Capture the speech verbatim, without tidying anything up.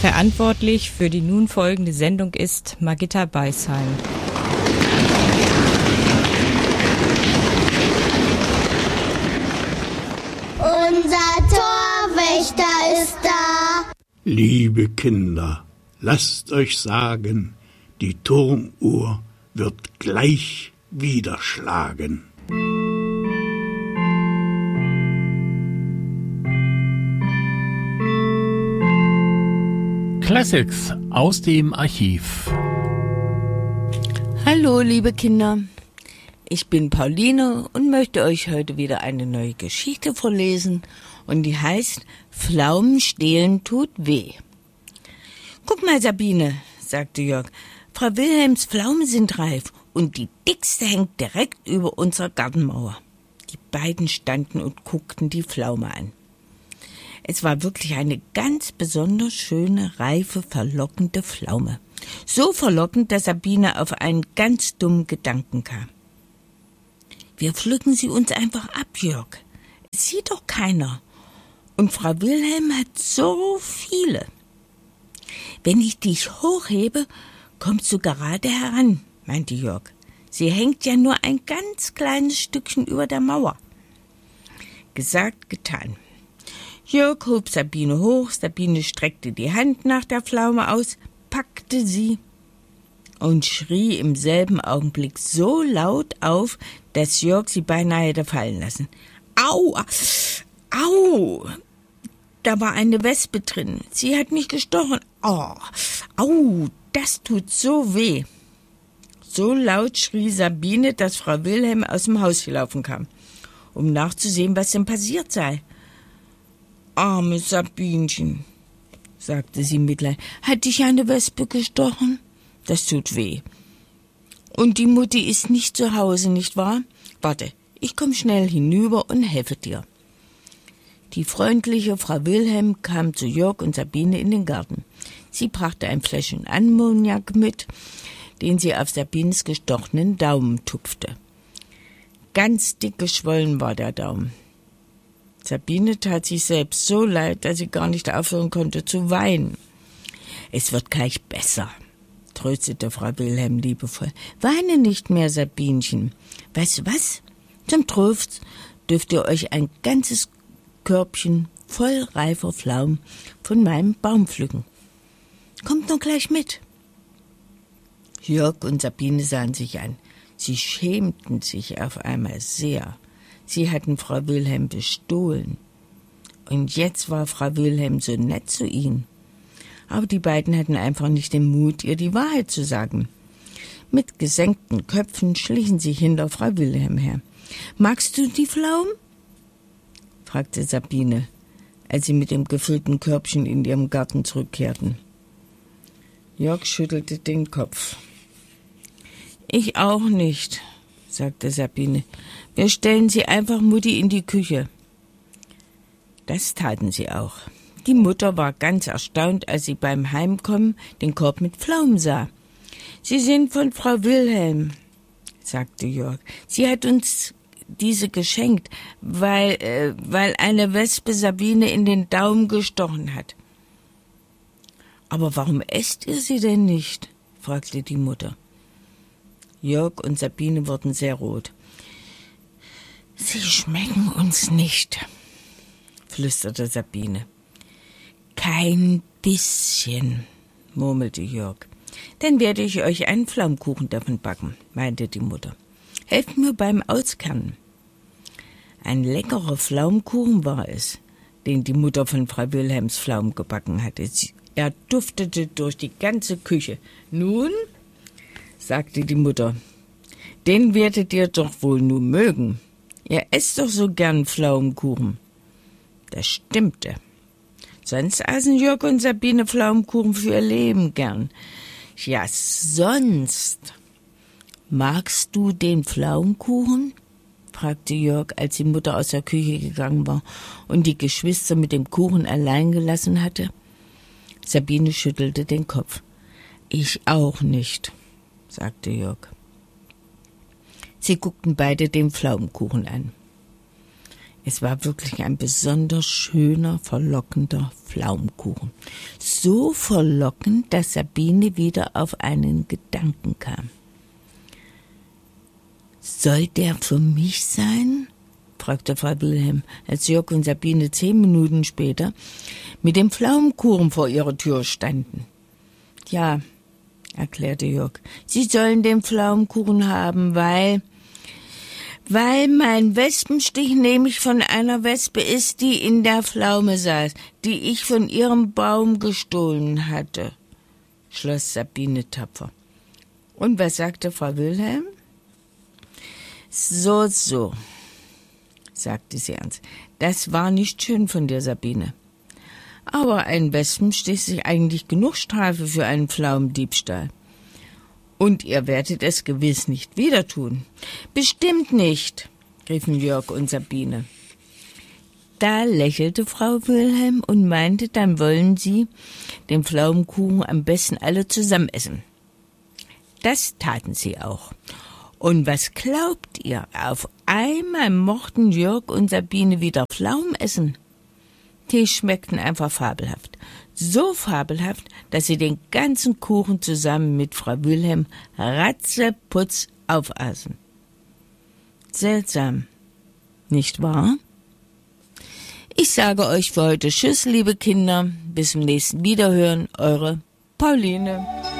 Verantwortlich für die nun folgende Sendung ist Margitta Beisheim. Unser Torwächter ist da. Liebe Kinder, lasst euch sagen, die Turmuhr wird gleich wieder schlagen. Classics aus dem Archiv. Hallo liebe Kinder, ich bin Pauline und möchte euch heute wieder eine neue Geschichte vorlesen und die heißt Pflaumen stehlen tut weh. Guck mal Sabine, sagte Jörg, Frau Wilhelms Pflaumen sind reif und die dickste hängt direkt über unserer Gartenmauer. Die beiden standen und guckten die Pflaume an. Es war wirklich eine ganz besonders schöne, reife, verlockende Pflaume. So verlockend, dass Sabine auf einen ganz dummen Gedanken kam. Wir pflücken sie uns einfach ab, Jörg. Es sieht doch keiner. Und Frau Wilhelm hat so viele. Wenn ich dich hochhebe, kommst du gerade heran, meinte Jörg. Sie hängt ja nur ein ganz kleines Stückchen über der Mauer. Gesagt, getan. Jörg hob Sabine hoch, Sabine streckte die Hand nach der Pflaume aus, packte sie und schrie im selben Augenblick so laut auf, dass Jörg sie beinahe hätte fallen lassen. Au, au, da war eine Wespe drin, sie hat mich gestochen. Oh, au, das tut so weh. So laut schrie Sabine, dass Frau Wilhelm aus dem Haus gelaufen kam, um nachzusehen, was denn passiert sei. Armes Sabinchen, sagte sie mitleid, hat dich eine Wespe gestochen? Das tut weh. Und die Mutti ist nicht zu Hause, nicht wahr? Warte, ich komm schnell hinüber und helfe dir. Die freundliche Frau Wilhelm kam zu Jörg und Sabine in den Garten. Sie brachte ein Fläschchen Ammoniak mit, den sie auf Sabines gestochenen Daumen tupfte. Ganz dick geschwollen war der Daumen. Sabine tat sich selbst so leid, dass sie gar nicht aufhören konnte zu weinen. Es wird gleich besser, tröstete Frau Wilhelm liebevoll. Weine nicht mehr, Sabinchen. Weißt du was? Zum Trost dürft ihr euch ein ganzes Körbchen voll reifer Pflaumen von meinem Baum pflücken. Kommt nur gleich mit. Jörg und Sabine sahen sich an. Sie schämten sich auf einmal sehr. Sie hatten Frau Wilhelm bestohlen. Und jetzt war Frau Wilhelm so nett zu ihnen. Aber die beiden hatten einfach nicht den Mut, ihr die Wahrheit zu sagen. Mit gesenkten Köpfen schlichen sie hinter Frau Wilhelm her. »Magst du die Pflaumen?« fragte Sabine, als sie mit dem gefüllten Körbchen in ihrem Garten zurückkehrten. Jörg schüttelte den Kopf. »Ich auch nicht«, sagte Sabine. »Wir stellen sie einfach Mutti in die Küche.« Das taten sie auch. Die Mutter war ganz erstaunt, als sie beim Heimkommen den Korb mit Pflaumen sah. »Sie sind von Frau Wilhelm«, sagte Jörg. »Sie hat uns diese geschenkt, weil, äh, weil eine Wespe Sabine in den Daumen gestochen hat.« »Aber warum esst ihr sie denn nicht?« fragte die Mutter. Jörg und Sabine wurden sehr rot. »Sie schmecken uns nicht«, flüsterte Sabine. »Kein bisschen«, murmelte Jörg. »Dann werde ich euch einen Pflaumenkuchen davon backen«, meinte die Mutter. »Helft mir beim Auskernen.« Ein leckerer Pflaumenkuchen war es, den die Mutter von Frau Wilhelms Pflaumen gebacken hatte. Er duftete durch die ganze Küche. »Nun«, sagte die Mutter, »den werdet ihr doch wohl nun mögen. Ihr esst doch so gern Pflaumenkuchen.« Das stimmte. Sonst aßen Jörg und Sabine Pflaumenkuchen für ihr Leben gern. Ja, sonst. »Magst du den Pflaumenkuchen?« fragte Jörg, als die Mutter aus der Küche gegangen war und die Geschwister mit dem Kuchen allein gelassen hatte. Sabine schüttelte den Kopf. »Ich auch nicht«, sagte Jörg. Sie guckten beide den Pflaumenkuchen an. Es war wirklich ein besonders schöner, verlockender Pflaumenkuchen. So verlockend, dass Sabine wieder auf einen Gedanken kam. »Soll der für mich sein?« fragte Frau Wilhelm, als Jörg und Sabine zehn Minuten später mit dem Pflaumenkuchen vor ihrer Tür standen. »Ja«, erklärte Jörg, »Sie sollen den Pflaumenkuchen haben, weil... weil mein Wespenstich nämlich von einer Wespe ist, die in der Pflaume saß, die ich von ihrem Baum gestohlen hatte«, schloss Sabine tapfer. Und was sagte Frau Wilhelm? »So, so«, sagte sie ernst, »das war nicht schön von dir, Sabine. Aber ein Wespenstich ist eigentlich genug Strafe für einen Pflaumendiebstahl. Und ihr werdet es gewiss nicht wieder tun.« »Bestimmt nicht«, riefen Jörg und Sabine. Da lächelte Frau Wilhelm und meinte, dann wollen sie den Pflaumenkuchen am besten alle zusammen essen. Das taten sie auch. Und was glaubt ihr? Auf einmal mochten Jörg und Sabine wieder Pflaumen essen. Die schmeckten einfach fabelhaft. So fabelhaft, dass sie den ganzen Kuchen zusammen mit Frau Wilhelm ratzeputz aufaßen. Seltsam, nicht wahr? Ich sage euch für heute Tschüss, liebe Kinder. Bis zum nächsten Wiederhören, eure Pauline.